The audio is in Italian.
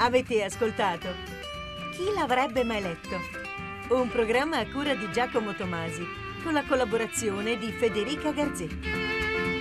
Avete ascoltato Chi l'avrebbe mai letto? Un programma a cura di Giacomo Tomasi con la collaborazione di Federica Garzetti.